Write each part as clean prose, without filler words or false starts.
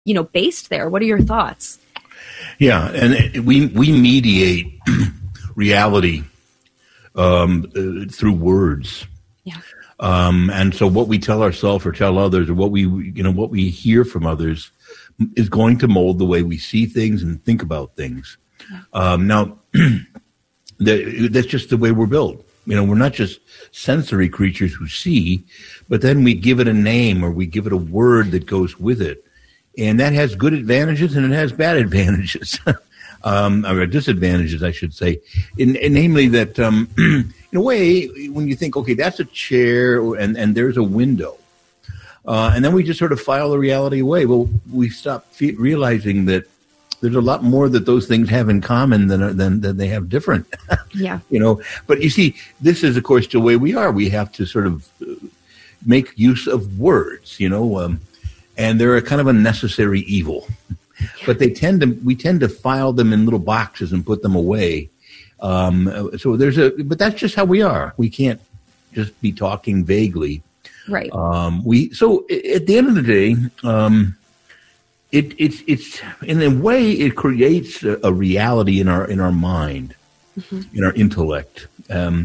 based there. What are your thoughts? Yeah, and we mediate reality through words. Yeah. And so what we tell ourselves or tell others, or what we hear from others, is going to mold the way we see things and think about things. Yeah. Now, that's just the way we're built. We're not just sensory creatures who see, but then we give it a name, or we give it a word that goes with it. And that has good advantages and it has bad advantages, or disadvantages, I should say. Namely that, in a way, when you think, okay, that's a chair and there's a window, and then we just sort of file the reality away. Well, we stop realizing that there's a lot more that those things have in common than they have different. Yeah. But you see, this is, of course, the way we are. We have to sort of make use of words, and they're a kind of a necessary evil. But we tend to file them in little boxes and put them away. So but that's just how we are. We can't just be talking vaguely. Right. So at the end of the day, it's in a way it creates a reality in our mind, mm-hmm. in our intellect. And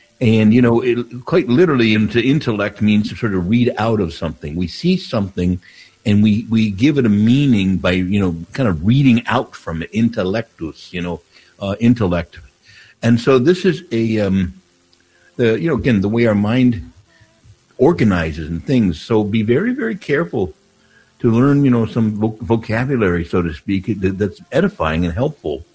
it quite literally, into intellect means to sort of read out of something. We see something, and we give it a meaning by kind of reading out from it. Intellectus, intellect. And so this is again the way our mind organizes and things. So be very, very careful to learn some vocabulary, so to speak, that's edifying and helpful.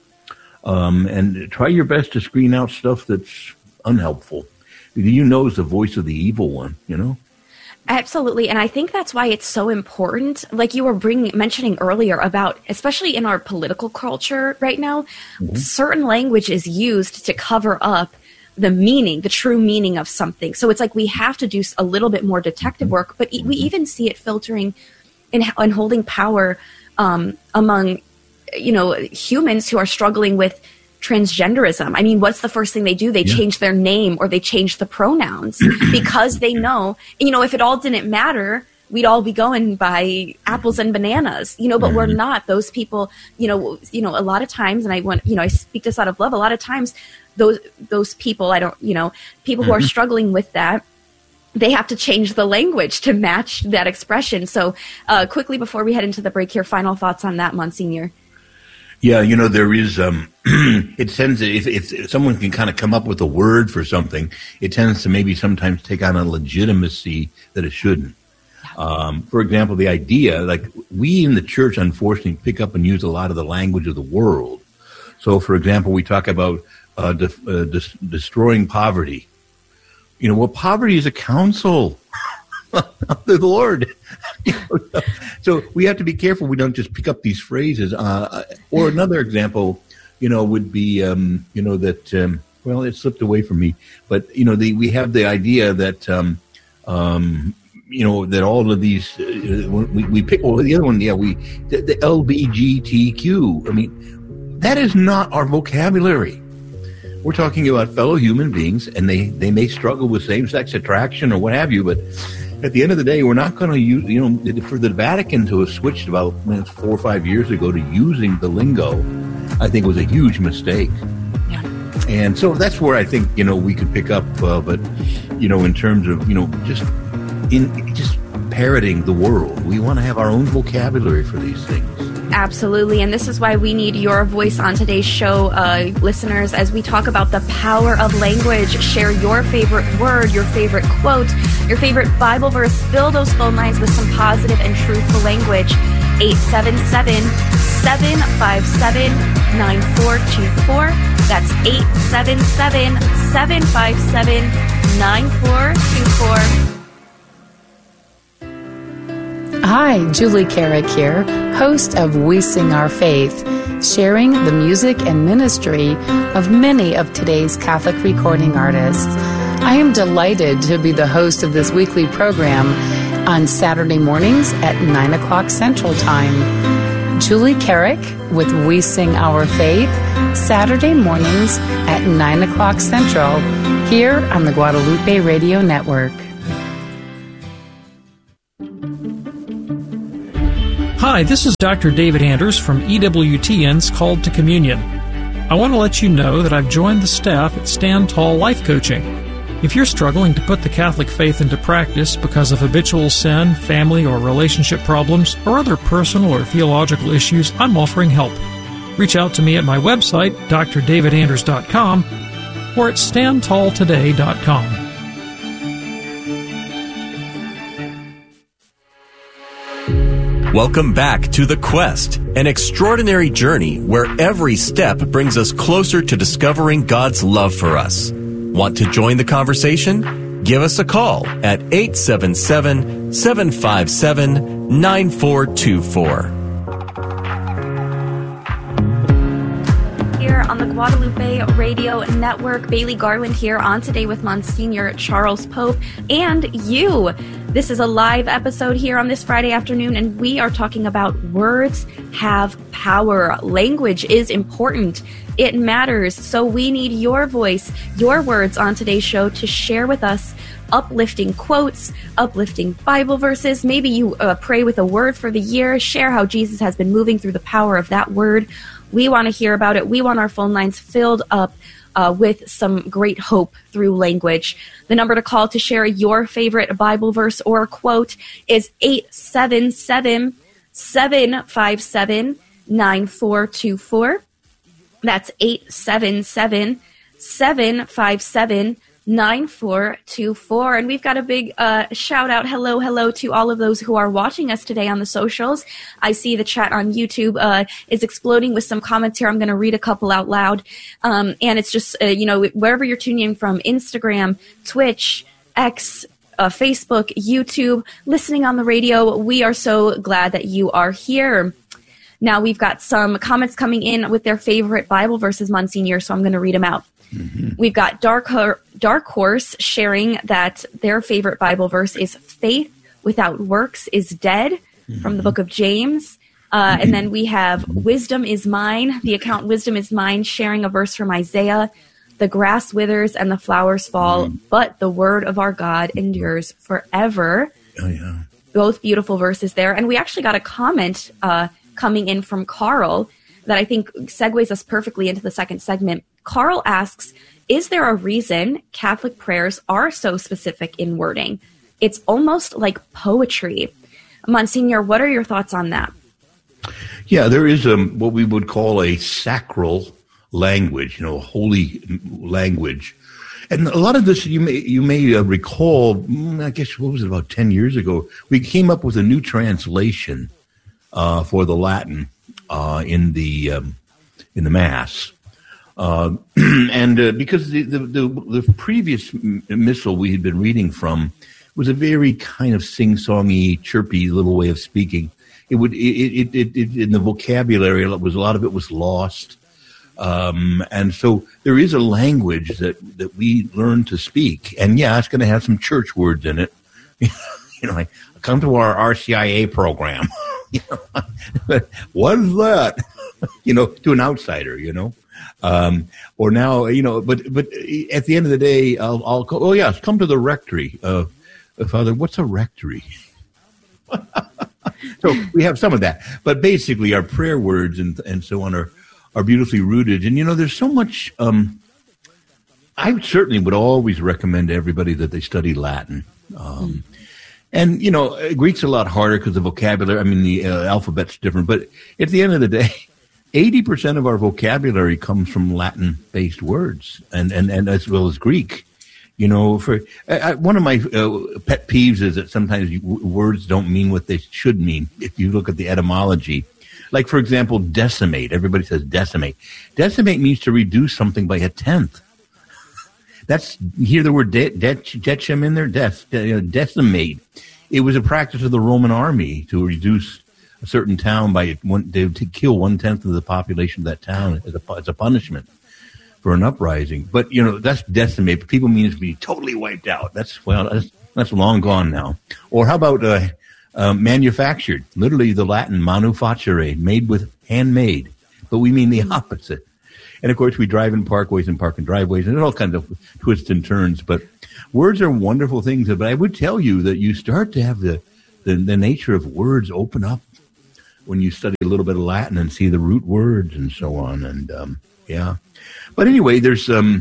And try your best to screen out stuff that's unhelpful. Is the voice of the evil one, Absolutely. And I think that's why it's so important, like you were mentioning earlier about, especially in our political culture right now, mm-hmm. certain language is used to cover up the true meaning of something. So it's like we have to do a little bit more detective work, but we even see it filtering and holding power among, humans who are struggling with transgenderism. I mean, what's the first thing they do? They change their name, or they change the pronouns because they know, if it all didn't matter, we'd all be going by apples and bananas, but we're not. Those people, a lot of times, and I speak this out of love, a lot of times those people, people who are struggling with that, they have to change the language to match that expression. So quickly before we head into the break here, final thoughts on that, Monsignor. Yeah, there is, it tends to, if someone can kind of come up with a word for something, it tends to maybe sometimes take on a legitimacy that it shouldn't. For example, the idea, like we in the church, unfortunately, pick up and use a lot of the language of the world. So, for example, we talk about destroying poverty. Poverty is a counsel of the Lord. So we have to be careful we don't just pick up these phrases. Or another example, would be, that, well, it slipped away from me. But, we have the idea that, that all of these, we pick, well, the other one, the LBGTQ. I mean, that is not our vocabulary. We're talking about fellow human beings, and they may struggle with same-sex attraction or what have you, but at the end of the day, we're not going to use, for the Vatican to have switched about 4 or 5 years ago to using the lingo, I think was a huge mistake. Yeah. And so that's where I think, we could pick up, but, in terms of, just parroting the world, we want to have our own vocabulary for these things. Absolutely. And this is why we need your voice on today's show, listeners, as we talk about the power of language. Share your favorite word, your favorite quote, your favorite Bible verse. Fill those phone lines with some positive and truthful language. 877-757-9424. That's 877-757-9424. Hi, Julie Carrick here, host of We Sing Our Faith, sharing the music and ministry of many of today's Catholic recording artists. I am delighted to be the host of this weekly program on Saturday mornings at 9 o'clock Central Time. Julie Carrick with We Sing Our Faith, Saturday mornings at 9 o'clock Central, here on the Guadalupe Radio Network. Hi, this is Dr. David Anders from EWTN's Called to Communion. I want to let you know that I've joined the staff at Stand Tall Life Coaching. If you're struggling to put the Catholic faith into practice because of habitual sin, family or relationship problems, or other personal or theological issues, I'm offering help. Reach out to me at my website, drdavidanders.com, or at standtalltoday.com. Welcome back to The Quest, an extraordinary journey where every step brings us closer to discovering God's love for us. Want to join the conversation? Give us a call at 877-757-9424. Here on the Guadalupe Radio Network, Bailey Garland here on Today with Monsignor Charles Pope and you. This is a live episode here on this Friday afternoon, and we are talking about words have power. Language is important. It matters. So we need your voice, your words on today's show to share with us uplifting quotes, uplifting Bible verses. Maybe you pray with a word for the year. Share how Jesus has been moving through the power of that word. We want to hear about it. We want our phone lines filled up with some great hope through language. The number to call to share your favorite Bible verse or quote is 877-757-9424. That's 877-757-9424. And we've got a big shout out, hello to all of those who are watching us today on the socials. I see the chat on YouTube is exploding with some comments here. I'm going to read a couple out loud. And it's just, wherever you're tuning in from, Instagram, Twitch, X, Facebook, YouTube, listening on the radio, we are so glad that you are here. Now we've got some comments coming in with their favorite Bible verses, Monsignor, so I'm going to read them out. Mm-hmm. We've got Dark Horse sharing that their favorite Bible verse is faith without works is dead, from the book of James. And then we have Wisdom is Mine, the account Wisdom is Mine, sharing a verse from Isaiah. The grass withers and the flowers fall, but the word of our God endures forever. Oh, yeah. Both beautiful verses there. And we actually got a comment coming in from Carl that I think segues us perfectly into the second segment. Carl asks, is there a reason Catholic prayers are so specific in wording? It's almost like poetry. Monsignor, what are your thoughts on that? Yeah, there is what we would call a sacral language, holy language. And a lot of this, you may recall, I guess, what was it, about 10 years ago, we came up with a new translation for the Latin in the Mass. And because the previous missal we had been reading from was a very kind of sing-songy, chirpy little way of speaking. It in the vocabulary, a lot of it was lost. And so there is a language that we learn to speak. And yeah, it's going to have some church words in it. Like, come to our RCIA program. What is that? To an outsider, or now, but at the end of the day, I'll go, oh yes, come to the rectory. Father, what's a rectory? So we have some of that, but basically our prayer words and so on are beautifully rooted. And, there's so much, I certainly would always recommend to everybody that they study Latin. And, Greek's a lot harder because the vocabulary, the alphabet's different. But at the end of the day, 80% of our vocabulary comes from Latin-based words and as well as Greek. One of my pet peeves is that sometimes words don't mean what they should mean if you look at the etymology. Like, for example, decimate. Everybody says decimate. Decimate means to reduce something by a tenth. You hear the word decim in there? Decimate. It was a practice of the Roman army to reduce a certain town to kill 1/10 of the population of that town as a punishment for an uprising. But, that's decimate. People mean it to be totally wiped out. That's long gone now. Or how about manufactured? Literally the Latin manufacere, made with handmade. But we mean the opposite. And, of course, we drive in parkways and park in driveways, and all kinds of twists and turns. But words are wonderful things. But I would tell you that you start to have the nature of words open up when you study a little bit of Latin and see the root words and so on. And but anyway, there's I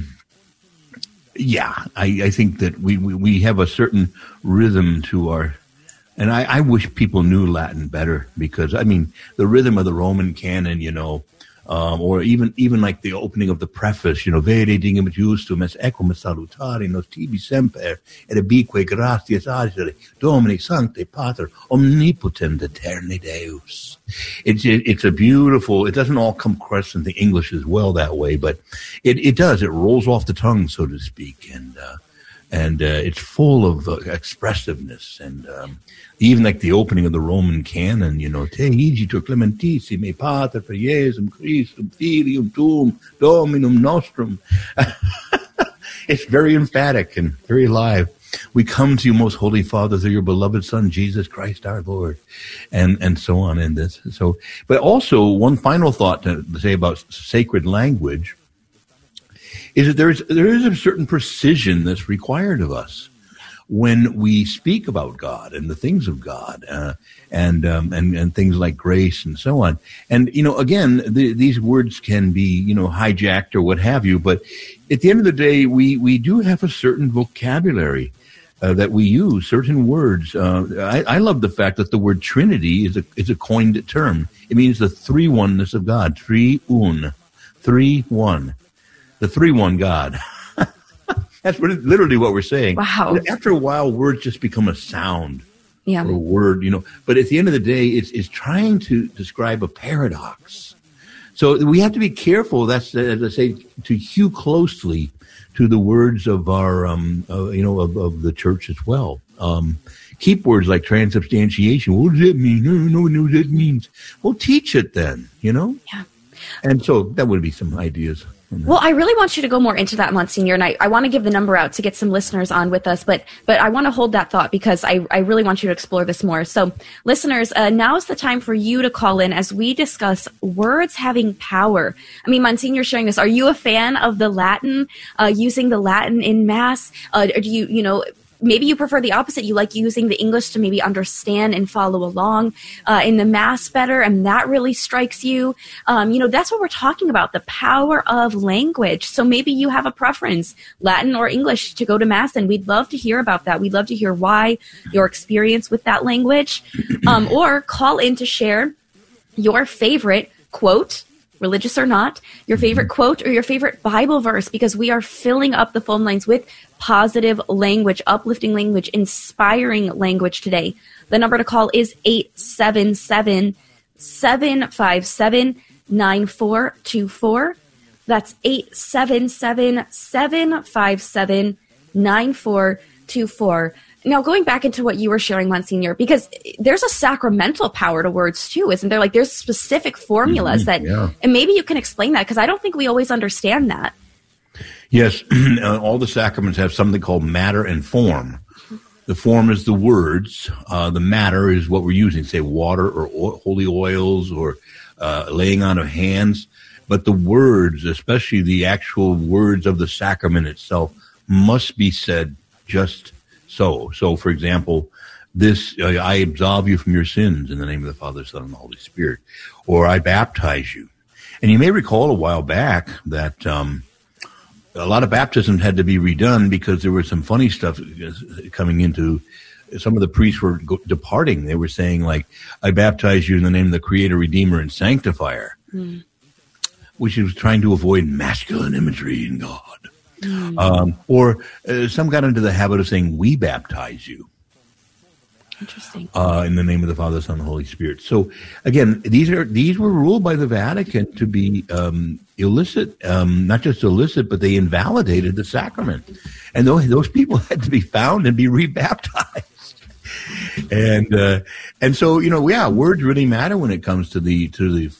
think that we have a certain rhythm to our. And I wish people knew Latin better, because, I mean, the rhythm of the Roman canon, or even like the opening of the preface, Vere dingum justum es equum salutari nos tibi semper, et abique gratias agere, Domini sancte pater, omnipotent eterne Deus. It's a beautiful, it doesn't all come across in the English as well that way, but it does. It rolls off the tongue, so to speak, and it's full of expressiveness, and even like the opening of the Roman canon, Te higitur clementissime Pater per Iesum Christum Filium Tuum Dominum Nostrum. It's very emphatic and very live. We come to you, most holy Father, through your beloved Son, Jesus Christ our Lord, and so on in this. So, but also one final thought to say about sacred language is that there is a certain precision that's required of us when we speak about God and the things of God, and things like grace and so on. And again, these words can be hijacked or what have you. But at the end of the day, we do have a certain vocabulary that we use, certain words. I love the fact that the word Trinity is a coined term. It means the three oneness of God, three-one, the 3-1 God. That's literally what we're saying. Wow. After a while, words just become a sound or a word, But at the end of the day, it's trying to describe a paradox. So we have to be careful. That's, as I say, to hew closely to the words of our, of the church as well. Keep words like transubstantiation. What does it mean? No one knows what it means. Well, teach it then, Yeah. And so that would be some ideas. Well, I really want you to go more into that, Monsignor, and I want to give the number out to get some listeners on with us, but I want to hold that thought because I really want you to explore this more. So, listeners, now is the time for you to call in as we discuss words having power. I mean, Monsignor sharing this. Are you a fan of the Latin, using the Latin in Mass? Or do you, maybe you prefer the opposite. You like using the English to maybe understand and follow along in the Mass better, and that really strikes you. That's what we're talking about, the power of language. So maybe you have a preference, Latin or English, to go to Mass, and we'd love to hear about that. We'd love to hear why, your experience with that language, or call in to share your favorite quote, religious or not, your favorite quote or your favorite Bible verse, because we are filling up the phone lines with positive language, uplifting language, inspiring language today. The number to call is 877-757-9424. That's 877-757-9424. Now, going back into what you were sharing, Monsignor, because there's a sacramental power to words too, isn't there? Like there's specific formulas and maybe you can explain that, because I don't think we always understand that. Yes, all the sacraments have something called matter and form. The form is the words. The matter is what we're using, say water or holy oils or laying on of hands. But the words, especially the actual words of the sacrament itself, must be said just so. So, for example, I absolve you from your sins in the name of the Father, Son, and the Holy Spirit. Or I baptize you. And you may recall a while back that a lot of baptisms had to be redone because there was some funny stuff coming into. Some of the priests were departing. They were saying, like, I baptize you in the name of the Creator, Redeemer, and Sanctifier, which was trying to avoid masculine imagery in God. Or some got into the habit of saying, we baptize you. Interesting. In the name of the Father, Son, and the Holy Spirit. So again, these were ruled by the Vatican to be illicit, not just illicit, but they invalidated the sacrament, and those people had to be found and be rebaptized. And so words really matter when it comes to the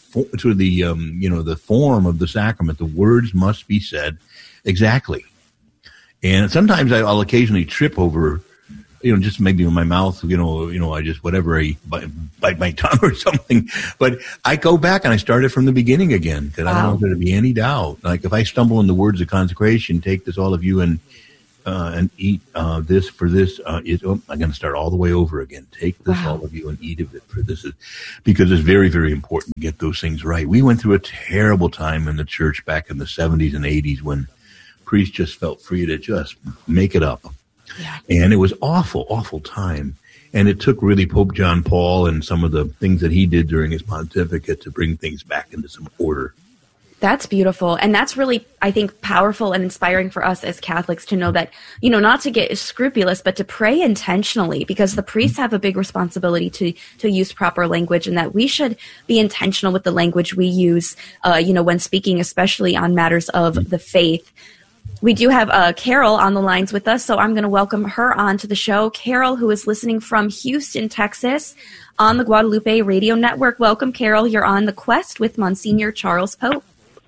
form of the sacrament. The words must be said exactly, and sometimes I'll occasionally trip over. Just maybe in my mouth, I just whatever, I bite my tongue or something. But I go back and I start it from the beginning again because I don't want there to be any doubt. Like if I stumble in the words of consecration, take this all of you and and eat this, for this is. I'm going to start all the way over again. Take this, all of you, and eat of it. For this is because it's very, very important to get those things right. We went through a terrible time in the church back in the 70s and 80s when priests just felt free to just make it up, and it was awful time. And it took really Pope John Paul and some of the things that he did during his pontificate to bring things back into some order. That's beautiful. And that's really, I think, powerful and inspiring for us as Catholics to know that, not to get scrupulous, but to pray intentionally, because the priests have a big responsibility to use proper language, and that we should be intentional with the language we use, when speaking, especially on matters of the faith. We do have Carol on the lines with us, so I'm going to welcome her on to the show. Carol, who is listening from Houston, Texas, on the Guadalupe Radio Network. Welcome, Carol. You're on The Quest with Monsignor Charles Pope.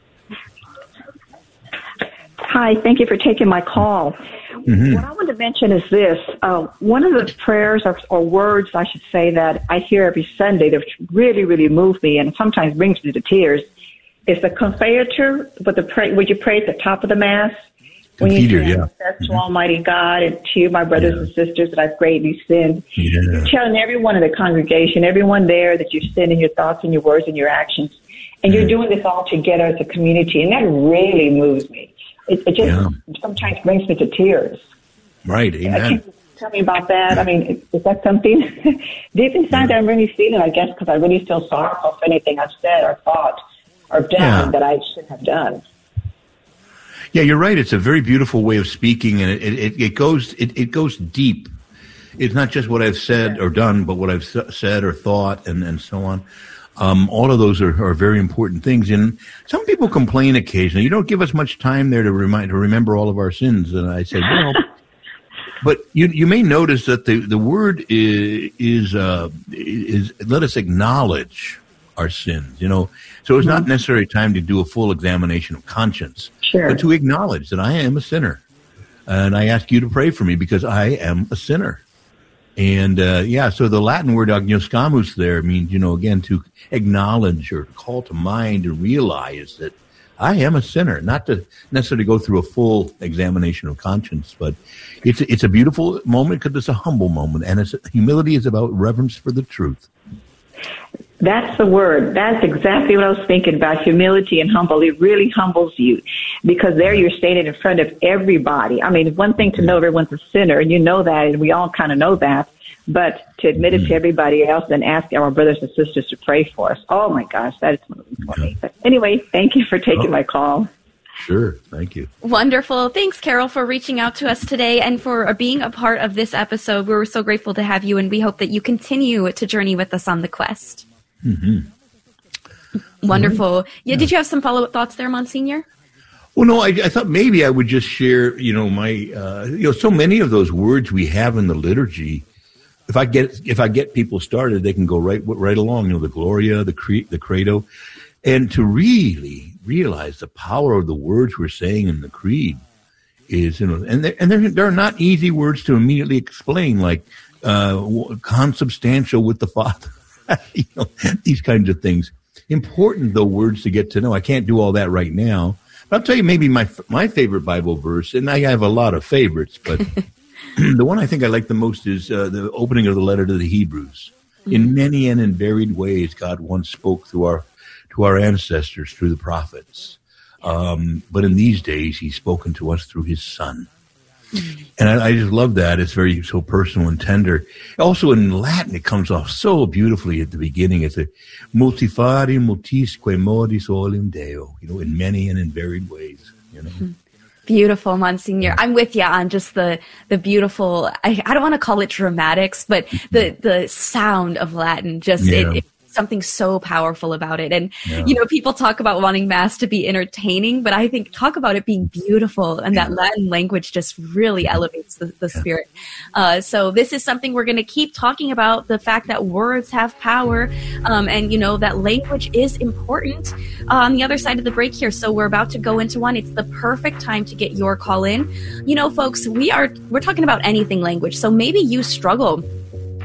Hi, thank you for taking my call. Mm-hmm. What I want to mention is this. One of the prayers or words, I should say, that I hear every Sunday that really, really move me and sometimes brings me to tears is the Confiteor, would you pray at the top of the Mass? When you say, to Almighty God and to you, my brothers and sisters, that I've greatly sinned. Yeah. You're telling everyone in the congregation, everyone there, that you've sinned in your thoughts and your words and your actions. And you're doing this all together as a community. And that really moves me. It just sometimes brings me to tears. Right. Amen. Can you tell me about that? I mean, is that something deep inside that I'm really feeling, I guess, because I really feel sorrowful for anything I've said or thought or done that I shouldn't have done. Yeah, you're right. It's a very beautiful way of speaking, and it goes deep. It's not just what I've said or done, but what I've said or thought, and so on. All of those are very important things. And some people complain occasionally. You don't give us much time there to remember all of our sins. And I said, well, but you may notice that the word is let us acknowledge our sins. So it's not necessarily time to do a full examination of conscience. Sure. But to acknowledge that I am a sinner. And I ask you to pray for me because I am a sinner. And, so the Latin word agnoscamus there means, again, to acknowledge or call to mind and realize that I am a sinner, not to necessarily go through a full examination of conscience, but it's a beautiful moment because it's a humble moment. And humility is about reverence for the truth. That's the word. That's exactly what I was thinking about, humility and humble. It really humbles you because there you're standing in front of everybody. I mean, it's one thing to know everyone's a sinner, and you know that, and we all kind of know that, but to admit it to everybody else and ask our brothers and sisters to pray for us. Oh, my gosh, that is moving for me. But anyway, thank you for taking my call. Sure. Thank you. Wonderful. Thanks, Carol, for reaching out to us today and for being a part of this episode. We're so grateful to have you, and we hope that you continue to journey with us on the quest. Mm-hmm. Wonderful. Yeah. Did you have some follow-up thoughts there, Monsignor? Well, no, I thought maybe I would just share, my, so many of those words we have in the liturgy. If I get people started, they can go right along. The Gloria, the Credo, and to really realize the power of the words we're saying in the Creed is, and they're not easy words to immediately explain, like consubstantial with the Father. These kinds of things. Important, though, words to get to know. I can't do all that right now. But I'll tell you maybe my favorite Bible verse, and I have a lot of favorites, but the one I think I like the most is the opening of the letter to the Hebrews. Mm-hmm. In many and in varied ways, God once spoke to our ancestors through the prophets. But in these days, he's spoken to us through his Son. And I just love that. It's so personal and tender. Also in Latin, it comes off so beautifully at the beginning. It's a multifari multisque modis olim Deo, in many and in varied ways, Beautiful, Monsignor. I'm with you on just the beautiful, I don't want to call it dramatics, but the sound of Latin, it's something so powerful about it. And, people talk about wanting Mass to be entertaining, but I think talk about it being beautiful, and that Latin language just really elevates the spirit. So this is something we're going to keep talking about, the fact that words have power, and, that language is important on the other side of the break here. So we're about to go into one. It's the perfect time to get your call in. Folks, we're talking about anything language. So maybe you struggle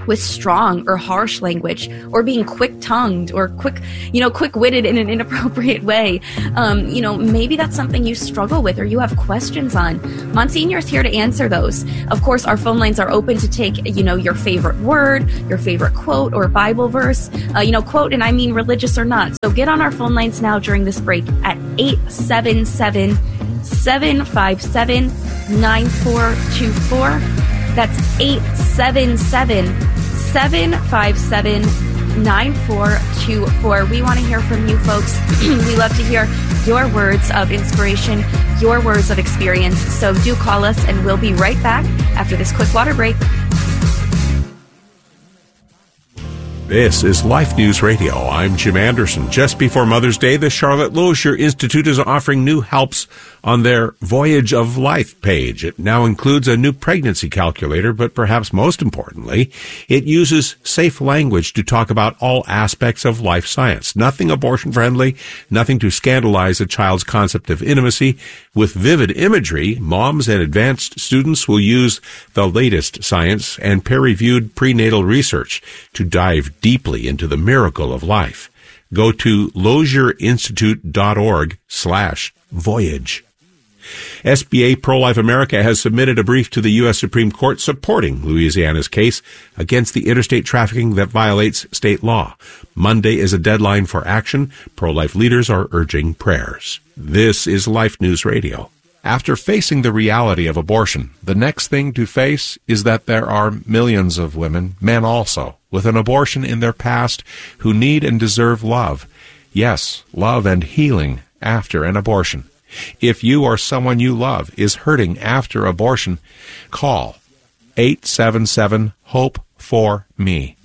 with strong or harsh language, or being quick-tongued or quick-witted in an inappropriate way. Maybe that's something you struggle with or you have questions on. Monsignor is here to answer those. Of course, our phone lines are open to take, your favorite word, your favorite quote or Bible verse, quote, and I mean religious or not. So get on our phone lines now during this break at 877-757-9424. That's 877-757-9424. We want to hear from you folks. We love to hear your words of inspiration, your words of experience. So do call us, and we'll be right back after this quick water break. This is Life News Radio. I'm Jim Anderson. Just before Mother's Day, the Charlotte Lozier Institute is offering new helps on their Voyage of Life page. It now includes a new pregnancy calculator, but perhaps most importantly, it uses safe language to talk about all aspects of life science. Nothing abortion-friendly, nothing to scandalize a child's concept of intimacy. With vivid imagery, moms and advanced students will use the latest science and peer-reviewed prenatal research to dive deeply into the miracle of life. Go to lozierinstitute.org/voyage. SBA Pro-Life America has submitted a brief to the U.S. Supreme Court supporting Louisiana's case against the interstate trafficking that violates state law. Monday is a deadline for action. Pro-life leaders are urging prayers. This is Life News Radio. After facing the reality of abortion, the next thing to face is that there are millions of women, men also, with an abortion in their past who need and deserve love. Yes, love and healing after an abortion. If you or someone you love is hurting after abortion, call 877-HOPE-FOR-ME.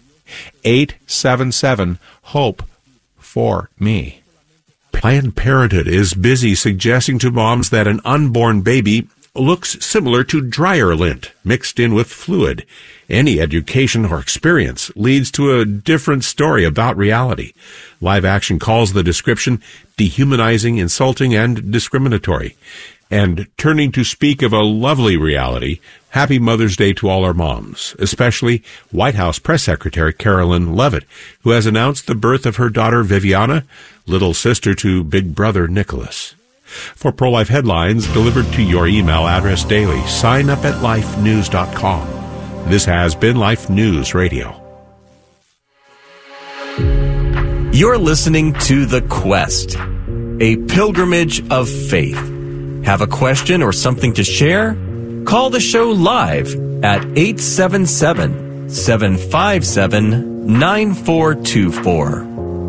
877-HOPE-FOR-ME. Planned Parenthood is busy suggesting to moms that an unborn baby looks similar to dryer lint mixed in with fluid. Any education or experience leads to a different story about reality. Live Action calls the description dehumanizing, insulting, and discriminatory. And turning to speak of a lovely reality, happy Mother's Day to all our moms, especially White House Press Secretary Carolyn Leavitt, who has announced the birth of her daughter Viviana, little sister to Big Brother Nicholas. For pro-life headlines delivered to your email address daily, sign up at lifenews.com. This has been Life News Radio. You're listening to The Quest, a pilgrimage of faith. Have a question or something to share? Call the show live at 877-757-9424.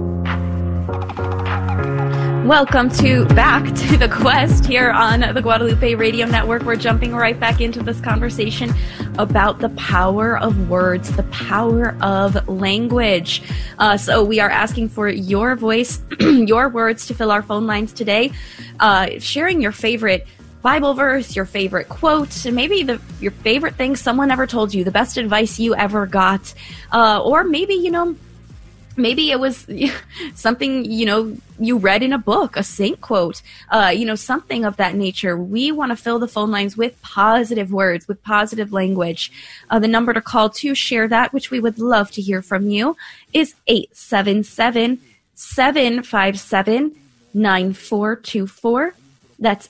Welcome back to The Quest here on the Guadalupe Radio Network. We're jumping right back into this conversation about the power of words, the power of language. So we are asking for your voice, your words to fill our phone lines today, sharing your favorite Bible verse, your favorite quote, and maybe your favorite thing someone ever told you, the best advice you ever got, or maybe, maybe it was something, you read in a book, a saint quote, something of that nature. We want to fill the phone lines with positive words, with positive language. The number to call to share that, which we would love to hear from you, is 877-757-9424. That's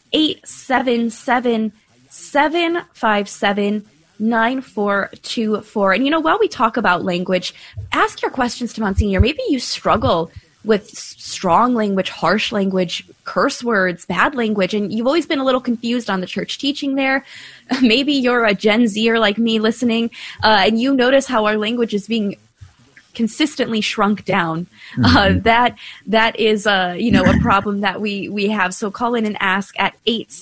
877-757-9424. And while we talk about language, ask your questions to Monsignor. Maybe you struggle with strong language, harsh language, curse words, bad language, and you've always been a little confused on the church teaching there. Maybe you're a Gen Zer like me listening, and you notice how our language is being consistently shrunk down. That is a problem that we have. So call in and ask at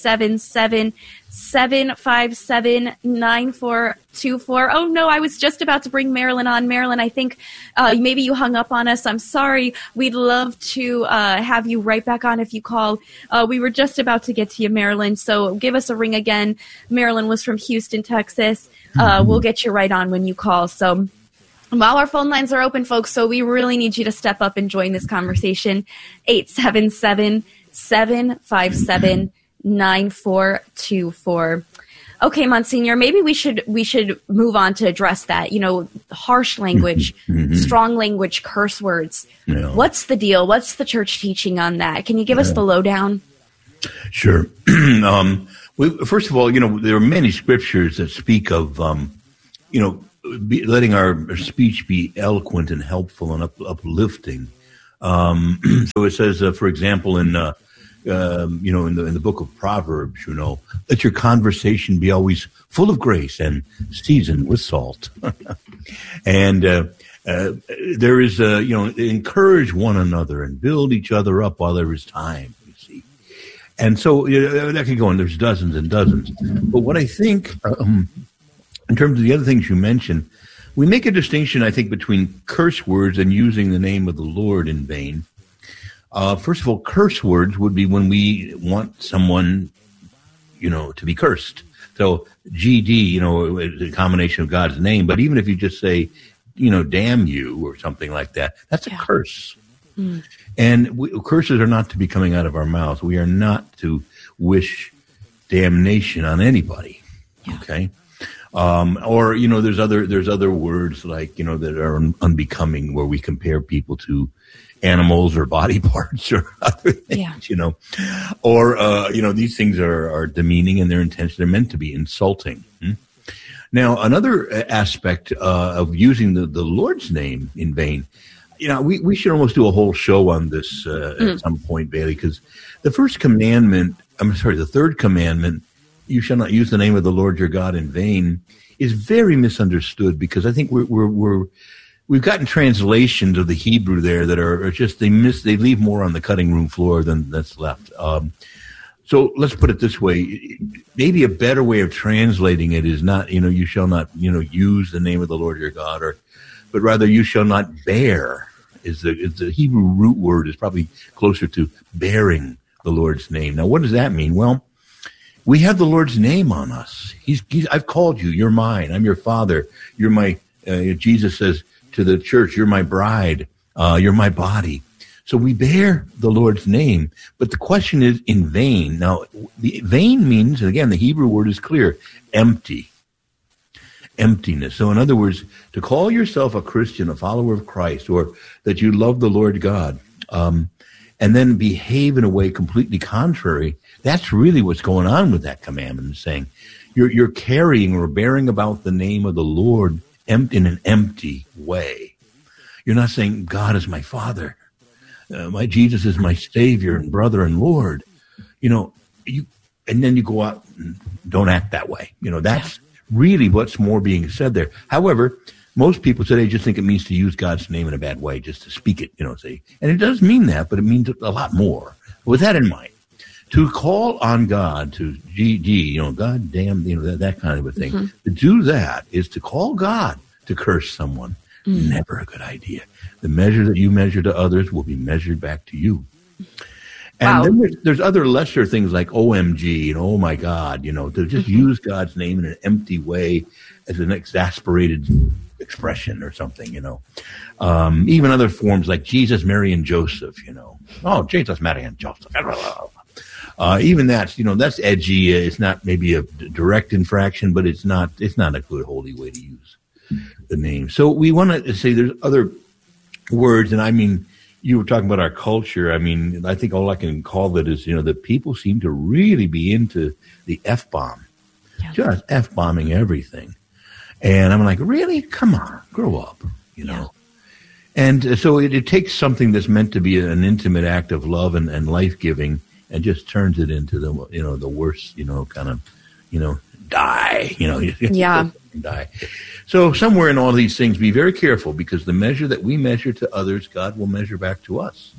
877-757-9424. Oh no, I was just about to bring Marilyn on. Marilyn, I think maybe you hung up on us. I'm sorry. We'd love to have you right back on if you call. We were just about to get to you, Marilyn. So give us a ring again. Marilyn was from Houston, Texas. We'll get you right on when you call. So while our phone lines are open, folks, so we really need you to step up and join this conversation. 877-757-9424. Okay, Monsignor, maybe we should move on to address that. Harsh language, strong language, curse words. Yeah. What's the deal? What's the church teaching on that? Can you give us the lowdown? Sure. First of all, there are many scriptures that speak of, letting our speech be eloquent and helpful and uplifting. So it says, for example, in the book of Proverbs, let your conversation be always full of grace and seasoned with salt. And there is, encourage one another and build each other up while there is time. And so that can go on. There's dozens and dozens. But what I think, in terms of the other things you mentioned, we make a distinction, I think, between curse words and using the name of the Lord in vain. First of all, curse words would be when we want someone, to be cursed. So GD, is a combination of God's name. But even if you just say, damn you or something like that, that's a curse. Mm. And curses are not to be coming out of our mouths. We are not to wish damnation on anybody. Yeah. Okay. Or there's other words like, that are unbecoming where we compare people to animals or body parts or other things, or, these things are demeaning in their intention. They're meant to be insulting. Now, another aspect of using the Lord's name in vain, we should almost do a whole show on this at some point, Bailey, because the third commandment, you shall not use the name of the Lord your God in vain, is very misunderstood because I think we've gotten translations of the Hebrew there that are just, they leave more on the cutting room floor than that's left. So let's put it this way. Maybe a better way of translating it is not, you shall not, use the name of the Lord your God, but rather you shall not bear is the Hebrew root word is probably closer to bearing the Lord's name. Now, what does that mean? Well, we have the Lord's name on us. I've called you. You're mine. I'm your father. You're my, Jesus says to the church, you're my bride. You're my body. So we bear the Lord's name. But the question is in vain. Now, the vain means, and again, the Hebrew word is clear, empty. Emptiness. So in other words, to call yourself a Christian, a follower of Christ, or that you love the Lord God, and then behave in a way completely contrary, that's really what's going on with that commandment, saying you're carrying or bearing about the name of the Lord in an empty way. You're not saying God is my Father, my Jesus is my Savior and brother and Lord. And then you go out and don't act that way. That's really what's more being said there. However, most people today just think it means to use God's name in a bad way, just to speak it, say. And it does mean that, but it means a lot more. With that in mind, to call on God, to God damn, that kind of a thing. Mm-hmm. To do that is to call God to curse someone. Mm-hmm. Never a good idea. The measure that you measure to others will be measured back to you. And then there's other lesser things like OMG and oh my God, to just use God's name in an empty way as an exasperated expression or something, even other forms like Jesus, Mary, and Joseph, oh, Jesus, Mary, and Joseph. Even that's, that's edgy. It's not maybe a direct infraction, but it's not a good holy way to use the name. So we want to say there's other words, and I mean, you were talking about our culture. I mean, I think all I can call it is, that people seem to really be into the F-bomb, just F-bombing everything. And I'm like, really? Come on, grow up, And so it takes something that's meant to be an intimate act of love and life-giving and just turns it into the worst, kind of, die, die. So somewhere in all these things, be very careful because the measure that we measure to others, God will measure back to us.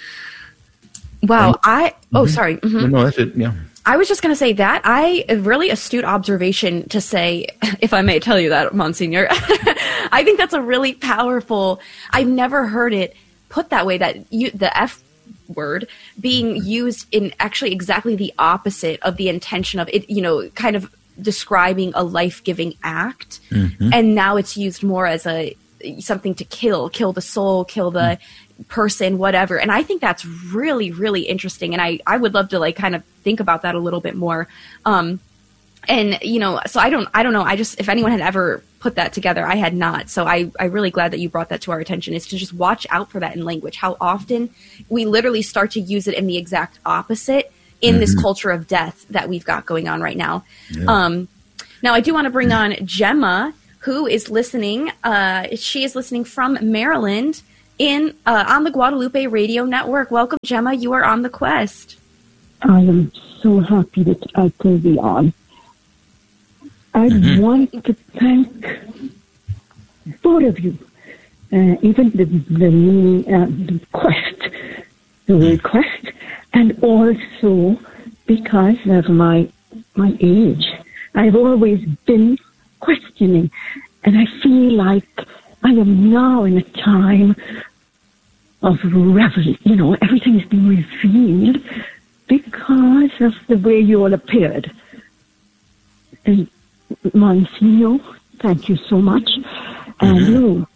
Wow. Sorry. Mm-hmm. No, that's it. Yeah. I was just going to say that a really astute observation to say, if I may tell you that, Monsignor, I think that's a really powerful, I've never heard it put that way, that the F word being used in actually exactly the opposite of the intention of it, kind of describing a life-giving act. Mm-hmm. And now it's used more as something to kill the soul, kill the person, whatever. And I think that's really, really interesting. And I would love to kind of think about that a little bit more. And, so I don't know. I just, if anyone had ever put that together, I had not. So I'm really glad that you brought that to our attention, is to just watch out for that in language. How often we literally start to use it in the exact opposite in this culture of death that we've got going on right now. Yeah. Now I do want to bring on Gemma, who is listening. She is listening from Maryland on the Guadalupe Radio Network. Welcome, Gemma. You are on The Quest. I am so happy that I could be on. I want to thank both of you, even the request, and also because of my age. I've always been questioning, and I feel like I am now in a time of revel. Everything is being revealed because of the way you all appeared. And Monsignor, thank you so much. And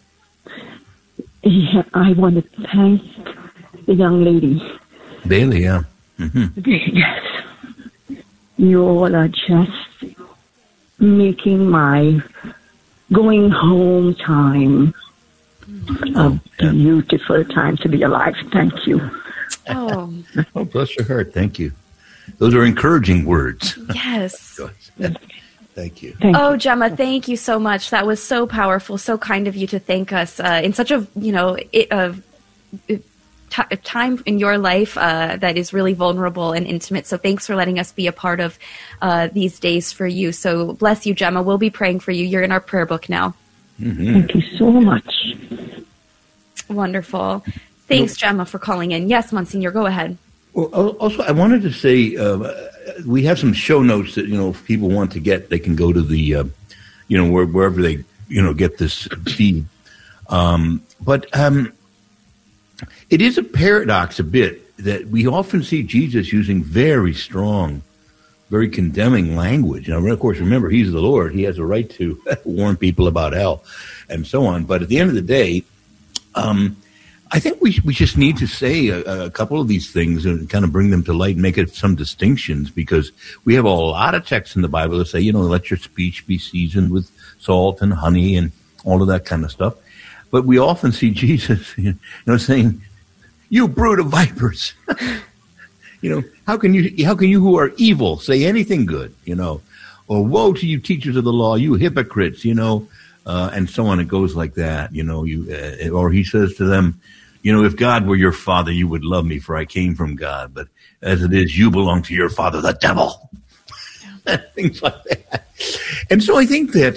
I want to thank the young lady. Bailey, yeah. Yes. You all are just making my going home time a beautiful time to be alive. Thank you. Oh, bless your heart. Thank you. Those are encouraging words. Yes. Thank you. Gemma, thank you so much. That was so powerful, so kind of you to thank us in such a, time in your life that is really vulnerable and intimate. So thanks for letting us be a part of these days for you. So bless you, Gemma. We'll be praying for you. You're in our prayer book now. Thank you so much. Wonderful. Thanks, Gemma, for calling in. Yes, Monsignor, go ahead. Well, also, I wanted to say we have some show notes that, if people want to get, they can go to the, wherever they, get this feed. But it is a paradox a bit that we often see Jesus using very strong, very condemning language. Now, of course, remember, he's the Lord. He has a right to warn people about hell and so on. But at the end of the day, I think we just need to say a couple of these things and kind of bring them to light and make it some distinctions, because we have a lot of texts in the Bible that say, let your speech be seasoned with salt and honey and all of that kind of stuff. But we often see Jesus, saying, "You brood of vipers." How can you who are evil say anything good? Or woe to you teachers of the law, you hypocrites, and so on. It goes like that, or he says to them, if God were your father, you would love me, for I came from God. But as it is, you belong to your father, the devil. Things like that. And so I think that,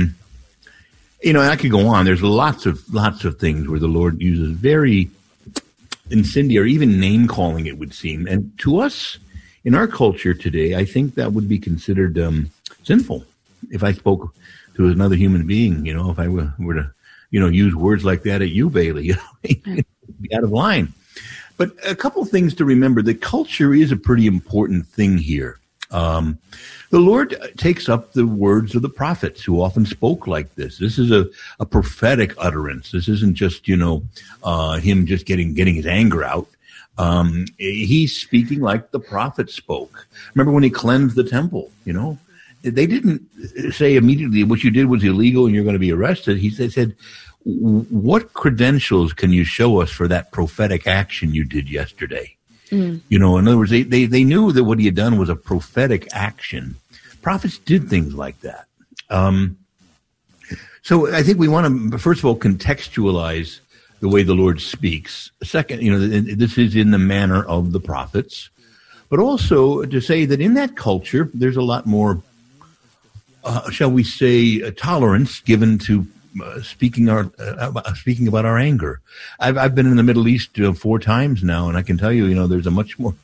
I could go on. There's lots of things where the Lord uses very incendiary, even name calling, it would seem. And to us, in our culture today, I think that would be considered sinful. If I spoke to another human being, if I were to, use words like that at you, Bailey, it'd be out of line. But a couple things to remember: that culture is a pretty important thing here. The Lord takes up the words of the prophets who often spoke like this. This is a prophetic utterance. This isn't just, him just getting his anger out. He's speaking like the prophets spoke. Remember when he cleansed the temple, They didn't say immediately what you did was illegal and you're going to be arrested. They said, what credentials can you show us for that prophetic action you did yesterday? In other words, they knew that what he had done was a prophetic action. Prophets did things like that. So I think we want to, first of all, contextualize the way the Lord speaks. Second, this is in the manner of the prophets. But also to say that in that culture, there's a lot more, shall we say, tolerance given to speaking about our anger. I've been in the Middle East 4 times now, and I can tell you, there's a much more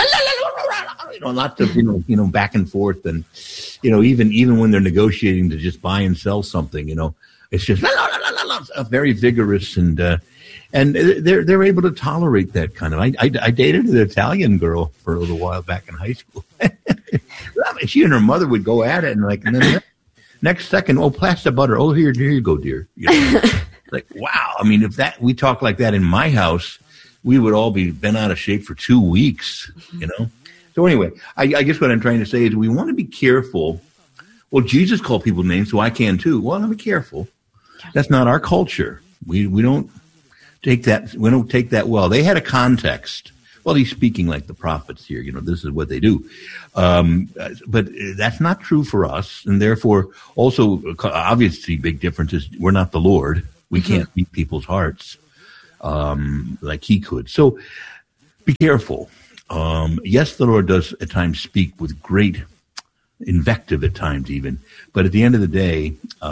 lots of back and forth, and even when they're negotiating to just buy and sell something, it's just very vigorous, and they're able to tolerate that kind of. I dated an Italian girl for a little while back in high school. She and her mother would go at it, and then next second, plaster butter. Oh, here you go, dear. Like, wow. I mean, if we talk like that in my house, we would all be bent out of shape for 2 weeks, So anyway, I guess what I'm trying to say is we want to be careful well, Jesus called people names, so I can too. Well, be careful. That's not our culture. We don't take that. We don't take that well. They had a context. Well, he's speaking like the prophets here. This is what they do. But that's not true for us. And therefore, also, obviously, big difference is we're not the Lord. We can't beat people's hearts like he could. So be careful. Yes, the Lord does at times speak with great invective at times even. But at the end of the day,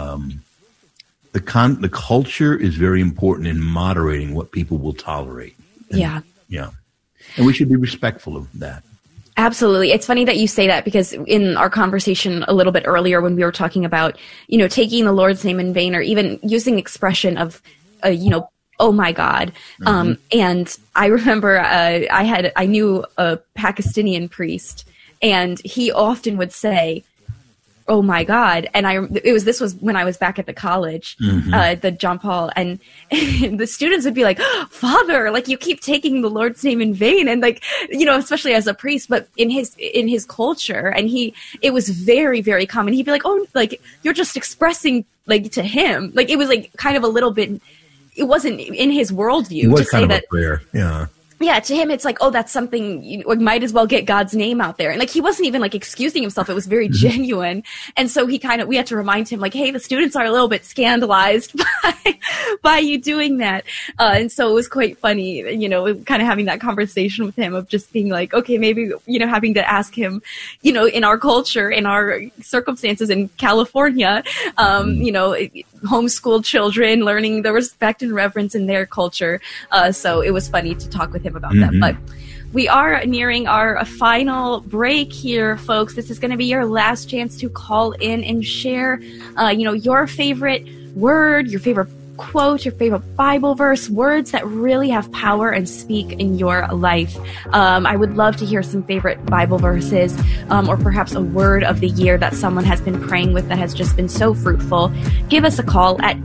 the culture is very important in moderating what people will tolerate. Yeah. And we should be respectful of that. Absolutely. It's funny that you say that, because in our conversation a little bit earlier when we were talking about, taking the Lord's name in vain, or even using expression of, oh my God. And I remember I knew a Pakistani priest, and he often would say, oh my God. And this was when I was back at the college, the John Paul, and the students would be like, Father, like, you keep taking the Lord's name in vain. And like, especially as a priest, but in his culture, and it was very, very common. He'd be like, oh, like, you're just expressing like to him. Like, it was like kind of a little bit, it wasn't in his worldview to say that. A prayer. Yeah. Yeah, to him, it's like, oh, that's something, you might as well get God's name out there. And like, he wasn't even like excusing himself. It was very genuine. And so we had to remind him, like, hey, the students are a little bit scandalized by you doing that. And so it was quite funny, kind of having that conversation with him of just being like, okay, maybe, having to ask him, in our culture, in our circumstances in California, homeschooled children, learning the respect and reverence in their culture. So it was funny to talk with him about that. But we are nearing our final break here, folks. This is going to be your last chance to call in and share, your favorite word, your favorite quote, your favorite Bible verse, words that really have power and speak in your life. I would love to hear some favorite Bible verses, or perhaps a word of the year that someone has been praying with that has just been so fruitful. Give us a call at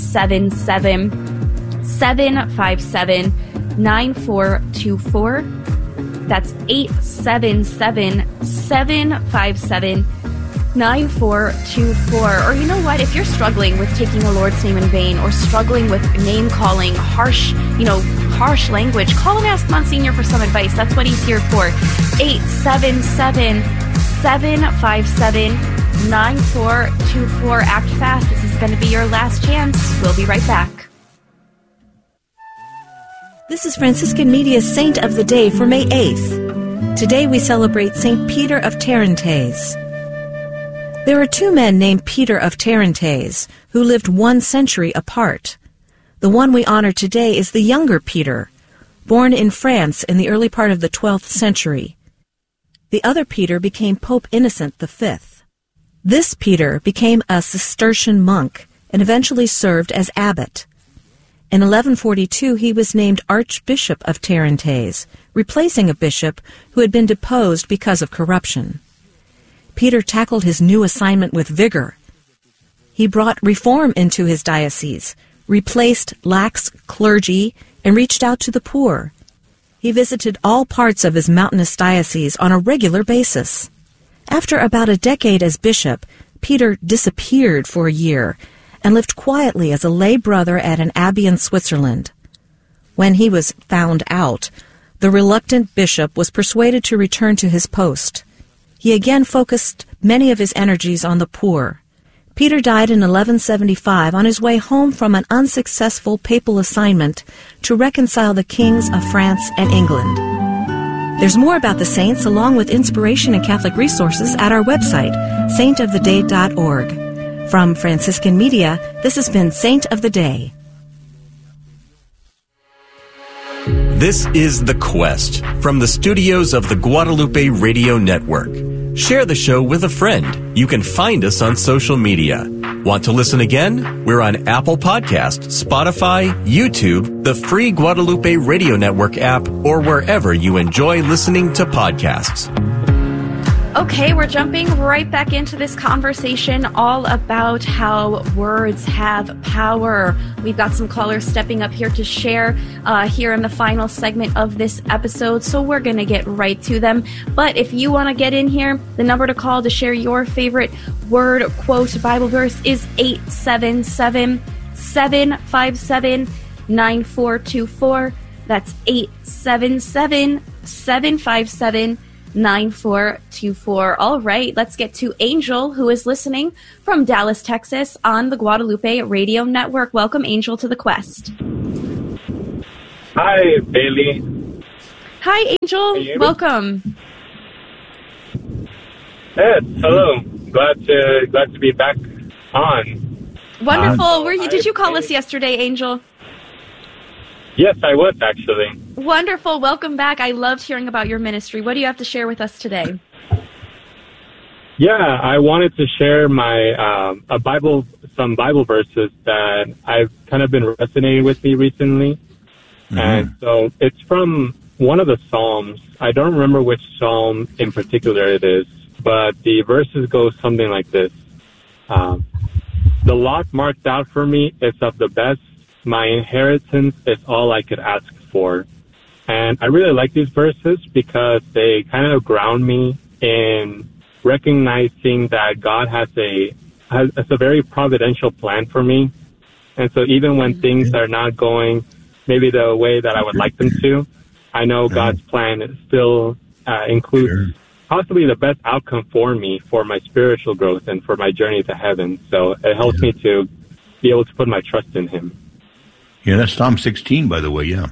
877-757-9424. That's 877-757-9424. Or you know what? If you're struggling with taking the Lord's name in vain, or struggling with name calling, harsh language, call and ask Monsignor for some advice. That's what he's here for. 877-757-9424. Act fast. This is going to be your last chance. We'll be right back. This is Franciscan Media's Saint of the Day for May 8th. Today we celebrate St. Peter of Tarentaise. There are two men named Peter of Tarentaise who lived 1 century apart. The one we honor today is the younger Peter, born in France in the early part of the 12th century. The other Peter became Pope Innocent V. This Peter became a Cistercian monk and eventually served as abbot. In 1142, he was named Archbishop of Tarentaise, replacing a bishop who had been deposed because of corruption. Peter tackled his new assignment with vigor. He brought reform into his diocese, replaced lax clergy, and reached out to the poor. He visited all parts of his mountainous diocese on a regular basis. After about a decade as bishop, Peter disappeared for a year and lived quietly as a lay brother at an abbey in Switzerland. When he was found out, the reluctant bishop was persuaded to return to his post. He again focused many of his energies on the poor. Peter died in 1175 on his way home from an unsuccessful papal assignment to reconcile the kings of France and England. There's more about the saints, along with inspiration and Catholic resources, at our website, saintoftheday.org. From Franciscan Media, this has been Saint of the Day. This is The Quest from the studios of the Guadalupe Radio Network. Share the show with a friend. You can find us on social media. Want to listen again? We're on Apple Podcast, Spotify, YouTube, the free Guadalupe Radio Network app, or wherever you enjoy listening to podcasts. Okay, we're jumping right back into this conversation all about how words have power. We've got some callers stepping up here to share here in the final segment of this episode, so we're going to get right to them. But if you want to get in here, the number to call to share your favorite word, quote, Bible verse is 877-757-9424. That's 877-757-9424. 9424. All right, let's get to Angel, who is listening from Dallas, Texas on the Guadalupe Radio Network. Welcome, Angel, to the Quest. Hi, Bailey. Hi, Angel. Welcome. Yes, hello. Glad to be back on. Wonderful. Did you call us yesterday, Angel? Yes, I was, actually. Wonderful. Welcome back. I loved hearing about your ministry. What do you have to share with us today? Yeah, I wanted to share my some Bible verses that I've kind of been resonating with me recently. Mm-hmm. And so it's from one of the Psalms. I don't remember which Psalm in particular it is, but the verses go something like this. The lot marked out for me is of the best. My inheritance is all I could ask for. And I really like these verses because they kind of ground me in recognizing that God has a very providential plan for me. And so even when things are not going maybe the way that I would like them to, I know God's plan still includes possibly the best outcome for me, for my spiritual growth and for my journey to heaven. So it helps me to be able to put my trust in Him. Yeah, that's Psalm 16, by the way. Yeah,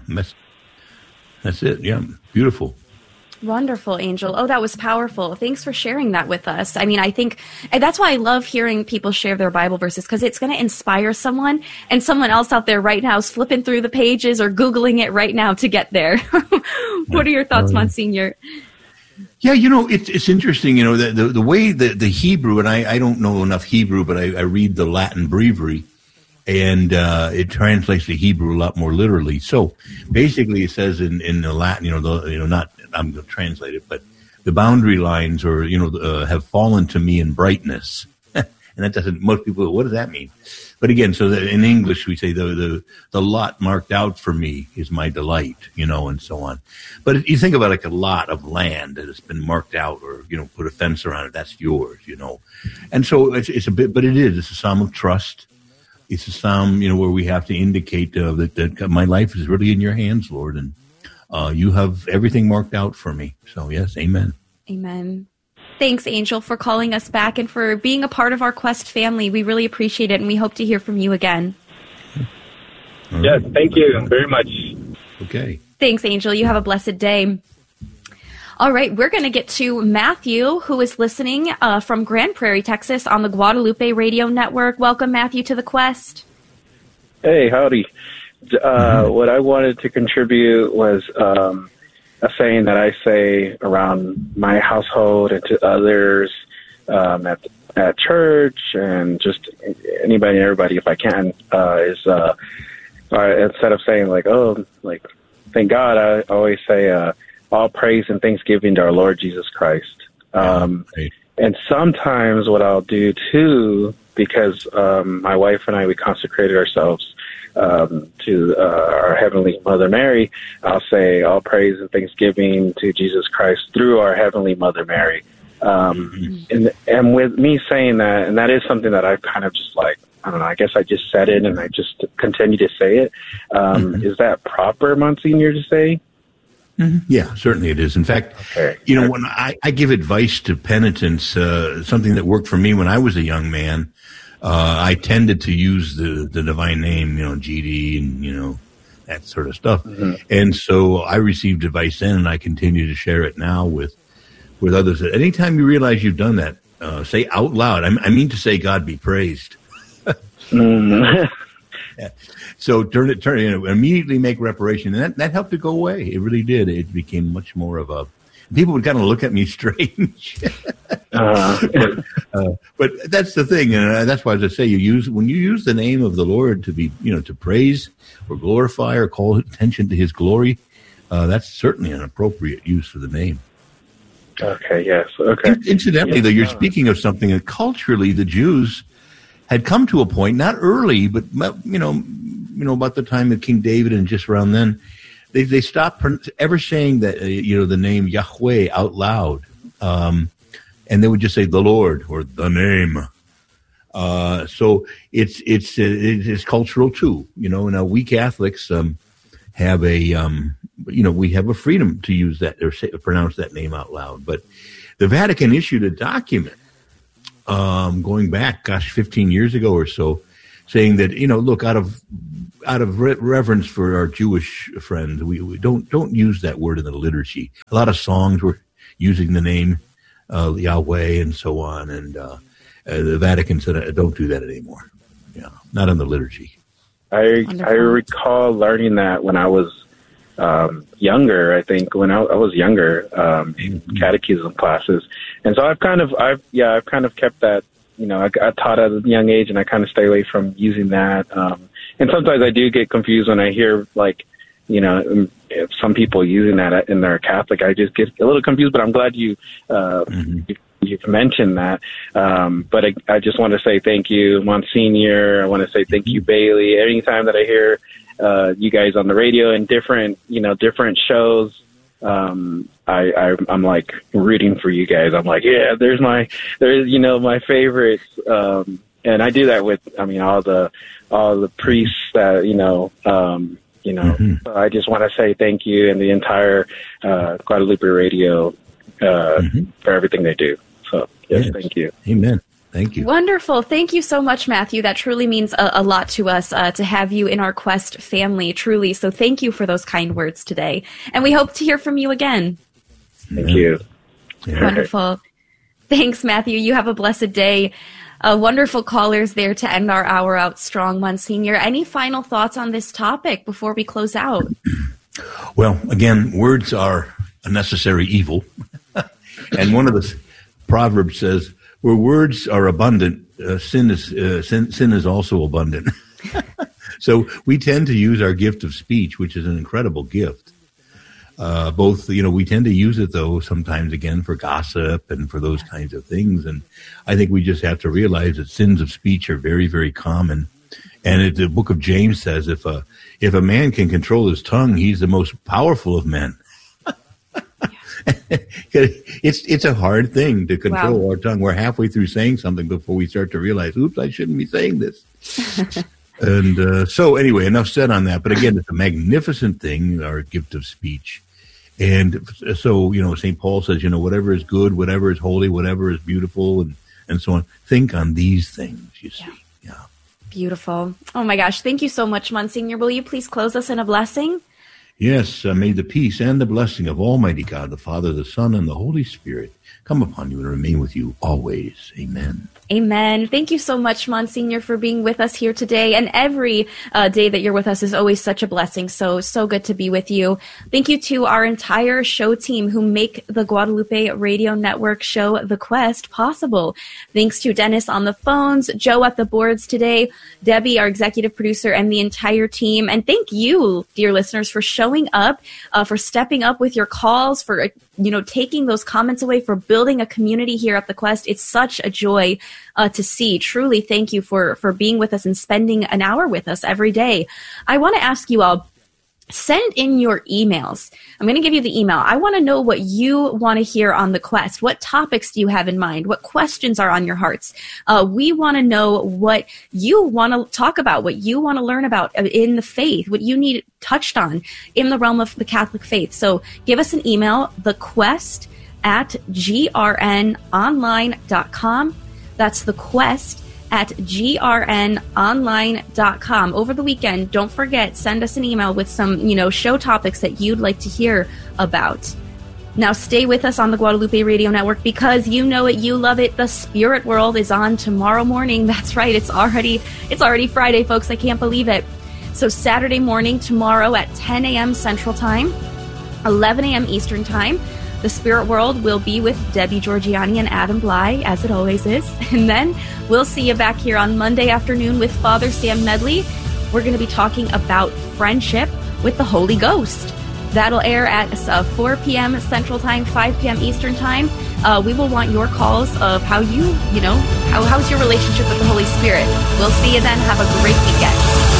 that's it. Yeah, beautiful. Wonderful, Angel. Oh, that was powerful. Thanks for sharing that with us. I mean, I think that's why I love hearing people share their Bible verses, because it's going to inspire someone, and someone else out there right now is flipping through the pages or Googling it right now to get there. What are your thoughts, Monsignor? Yeah, it's interesting, the way the Hebrew, and I don't know enough Hebrew, but I read the Latin breviary. And it translates the Hebrew a lot more literally. So basically, it says in the Latin, not I'm going to translate it, but the boundary lines have fallen to me in brightness, and that doesn't. Most people, what does that mean? But again, so in English we say the lot marked out for me is my delight, and so on. But you think about like a lot of land that has been marked out, or put a fence around it, that's yours, And so it's a bit, but it's a psalm of trust. It's a psalm, where we have to indicate that my life is really in your hands, Lord, and you have everything marked out for me. So, yes, amen. Amen. Thanks, Angel, for calling us back and for being a part of our Quest family. We really appreciate it, and we hope to hear from you again. Yes, thank you very much. Okay. Thanks, Angel. You have a blessed day. All right, we're going to get to Matthew, who is listening from Grand Prairie, Texas, on the Guadalupe Radio Network. Welcome, Matthew, to the Quest. Hey, howdy. What I wanted to contribute was a saying that I say around my household and to others at church and just anybody and everybody, if I can, is instead of saying thank God, I always say all praise and thanksgiving to our Lord Jesus Christ. And sometimes what I'll do too, because my wife and I, we consecrated ourselves to our Heavenly Mother Mary, I'll say all praise and thanksgiving to Jesus Christ through our Heavenly Mother Mary. And with me saying that, and that is something that I've kind of just I don't know, I guess I just said it and I just continue to say it. Is that proper, Monsignor, to say? Mm-hmm. Yeah, certainly it is. In fact, when I give advice to penitents, something that worked for me when I was a young man, I tended to use the divine name, GD and, that sort of stuff. Mm-hmm. And so I received advice then, and I continue to share it now with others. Anytime you realize you've done that, say out loud, I mean to say God be praised. Mm-hmm. Yeah. So immediately make reparation. And that helped it go away. It really did. It became much more of a, people would kind of look at me strange. But that's the thing. And that's why, as I say, when you use the name of the Lord to be, to praise or glorify or call attention to his glory, that's certainly an appropriate use of the name. Okay, yes. Okay. Incidentally, though, you're speaking of something that culturally the Jews had come to a point, not early, but about the time of King David and just around then, they stopped ever saying that the name Yahweh out loud, and they would just say the Lord or the name. So it's cultural too. Now we Catholics have we have a freedom to use that or pronounce that name out loud. But the Vatican issued a document going back, 15 years ago or so, saying that look, out of reverence for our Jewish friends, we don't use that word in the liturgy. A lot of songs were using the name Yahweh and so on, and the Vatican said don't do that anymore. Yeah, not in the liturgy. I recall learning that when I was younger. I think when I was younger, in catechism classes, and so I've kind of kept that. I taught at a young age, and I kind of stay away from using that. And sometimes I do get confused when I hear some people using that in their Catholic. I just get a little confused. But I'm glad you've mentioned that. But I just want to say thank you, Monsignor. I want to say thank you, Bailey. Anytime that I hear you guys on the radio and different shows, I'm like rooting for you guys. I'm like, yeah, there's my favorites. And I do that with, all the priests that, So I just want to say thank you and the entire, Guadalupe Radio, for everything they do. So yes, thank you. Amen. Thank you. Wonderful. Thank you so much, Matthew. That truly means a lot to us to have you in our Quest family, truly. So thank you for those kind words today. And we hope to hear from you again. Thank you. Yeah. Wonderful. Thanks, Matthew. You have a blessed day. Wonderful callers there to end our hour out strong, Monsignor. Any final thoughts on this topic before we close out? Well, again, words are a necessary evil. And one of the Proverbs says, where words are abundant, sin is also abundant. So we tend to use our gift of speech, which is an incredible gift. We tend to use it, though, sometimes, again, for gossip and for those kinds of things. And I think we just have to realize that sins of speech are very, very common. And the book of James says if a man can control his tongue, he's the most powerful of men. It's a hard thing to control our tongue. We're halfway through saying something before we start to realize, oops, I shouldn't be saying this. And so anyway, enough said on that. But again, it's a magnificent thing, our gift of speech. And so, St. Paul says, whatever is good, whatever is holy, whatever is beautiful, and so on. Think on these things, you see. Yeah. Beautiful. Oh, my gosh. Thank you so much, Monsignor. Will you please close us in a blessing? Yes, may the peace and the blessing of Almighty God, the Father, the Son, and the Holy Spirit come upon you and remain with you always. Amen. Amen. Thank you so much, Monsignor, for being with us here today. And every day that you're with us is always such a blessing. So good to be with you. Thank you to our entire show team who make the Guadalupe Radio Network show, The Quest, possible. Thanks to Dennis on the phones, Joe at the boards today, Debbie, our executive producer, and the entire team. And thank you, dear listeners, for showing up, for stepping up with your calls, for taking those comments away, for building a community here at The Quest. It's such a joy to see. Truly, thank you for being with us and spending an hour with us every day. I want to ask you all, send in your emails. I'm going to give you the email. I want to know what you want to hear on The Quest. What topics do you have in mind? What questions are on your hearts? We want to know what you want to talk about, what you want to learn about in the faith, what you need touched on in the realm of the Catholic faith. So give us an email, thequest@grnonline.com. That's thequest@grnonline.com. Over the weekend, don't forget, send us an email with some, show topics that you'd like to hear about. Now stay with us on the Guadalupe Radio Network because you know it, you love it. The Spirit World is on tomorrow morning. That's right. It's already Friday, folks. I can't believe it. So Saturday morning, tomorrow at 10 a.m. Central Time, 11 a.m. Eastern Time, The Spirit World will be with Debbie Georgiani and Adam Bly, as it always is. And then we'll see you back here on Monday afternoon with Father Sam Medley. We're going to be talking about friendship with the Holy Ghost. That'll air at 4 p.m. Central Time, 5 p.m. Eastern Time. We will want your calls of how how's your relationship with the Holy Spirit. We'll see you then. Have a great weekend.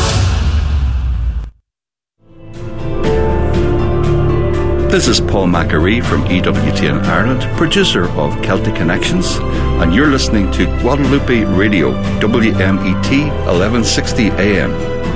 This is Paul Macquarie from EWTN Ireland, producer of Celtic Connections, and you're listening to Guadalupe Radio, WMET 1160 AM.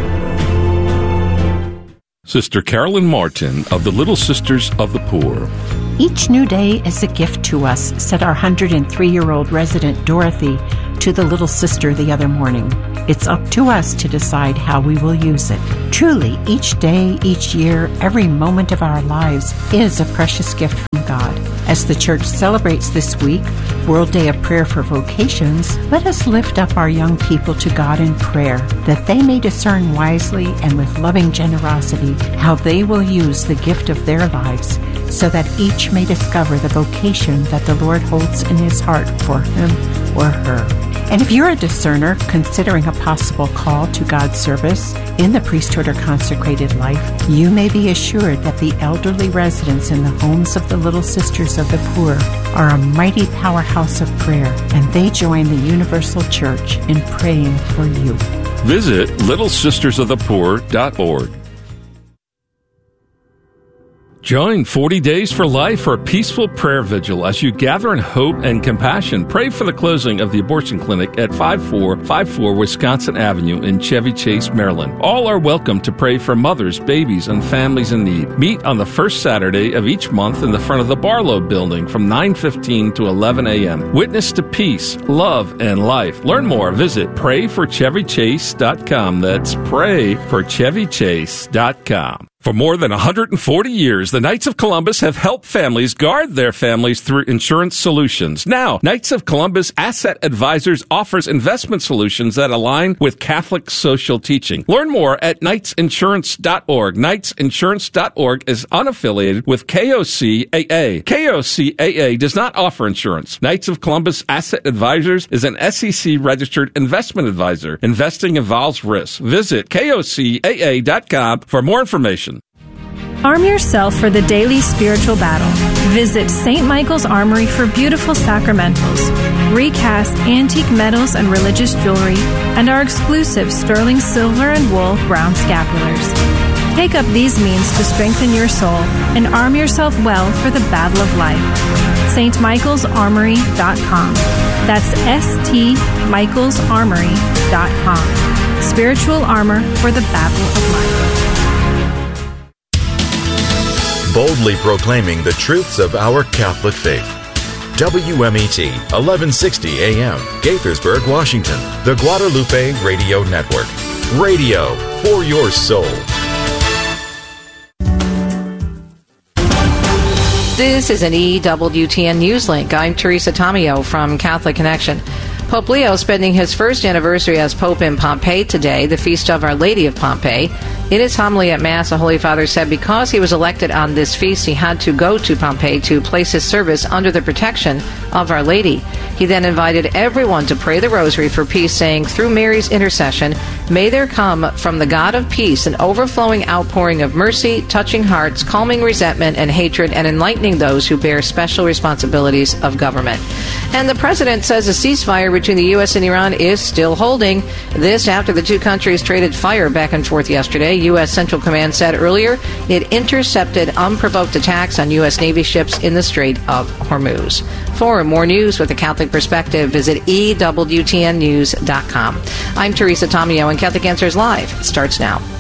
Sister Carolyn Martin of the Little Sisters of the Poor. Each new day is a gift to us, said our 103-year-old resident Dorothy to the little sister the other morning. It's up to us to decide how we will use it. Truly, each day, each year, every moment of our lives is a precious gift from God. As the church celebrates this week, World Day of Prayer for Vocations, let us lift up our young people to God in prayer, that they may discern wisely and with loving generosity how they will use the gift of their lives, so that each may discover the vocation that the Lord holds in His heart for him or her. And if you're a discerner considering a possible call to God's service in the priesthood or consecrated life, you may be assured that the elderly residents in the homes of the Little Sisters of the Poor are a mighty powerhouse of prayer, and they join the Universal Church in praying for you. Visit littlesistersofthepoor.org. Join 40 Days for Life for a peaceful prayer vigil as you gather in hope and compassion. Pray for the closing of the abortion clinic at 5454 Wisconsin Avenue in Chevy Chase, Maryland. All are welcome to pray for mothers, babies, and families in need. Meet on the first Saturday of each month in the front of the Barlow Building from 9:15 to 11 a.m. Witness to peace, love, and life. Learn more. Visit prayforchevychase.com. That's prayforchevychase.com. For more than 140 years, the Knights of Columbus have helped families guard their families through insurance solutions. Now, Knights of Columbus Asset Advisors offers investment solutions that align with Catholic social teaching. Learn more at knightsinsurance.org. Knightsinsurance.org is unaffiliated with KOCAA. KOCAA does not offer insurance. Knights of Columbus Asset Advisors is an SEC-registered investment advisor. Investing involves risk. Visit KOCAA.com for more information. Arm yourself for the daily spiritual battle. Visit St. Michael's Armory for beautiful sacramentals, recast antique metals and religious jewelry, and our exclusive sterling silver and wool brown scapulars. Take up these means to strengthen your soul and arm yourself well for the battle of life. stmichaelsarmory.com. That's stmichaelsarmory.com. Spiritual armor for the battle of life. Boldly proclaiming the truths of our Catholic faith. WMET 1160 AM, Gaithersburg, Washington, the Guadalupe Radio Network. Radio for your soul. This is an EWTN News Link. I'm Teresa Tomeo from Catholic Connection. Pope Leo spending his first anniversary as Pope in Pompeii today, the feast of Our Lady of Pompeii. In his homily at Mass, the Holy Father said because he was elected on this feast, he had to go to Pompeii to place his service under the protection of Our Lady. He then invited everyone to pray the rosary for peace, saying, through Mary's intercession, may there come from the God of peace an overflowing outpouring of mercy, touching hearts, calming resentment and hatred, and enlightening those who bear special responsibilities of government. And the president says a ceasefire between the U.S. and Iran is still holding. This after the two countries traded fire back and forth yesterday. U.S. Central Command said earlier it intercepted unprovoked attacks on U.S. Navy ships in the Strait of Hormuz. For more news with a Catholic perspective, visit EWTNnews.com. I'm Teresa Tomeo, and Catholic Answers Live starts now.